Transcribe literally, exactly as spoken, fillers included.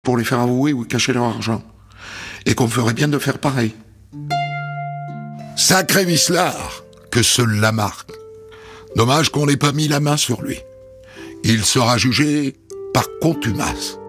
pour les faire avouer ou cacher leur argent. Et qu'on ferait bien de faire pareil. Sacré vicelard que ce Lamarque. Dommage qu'on n'ait pas mis la main sur lui. Il sera jugé par contumace.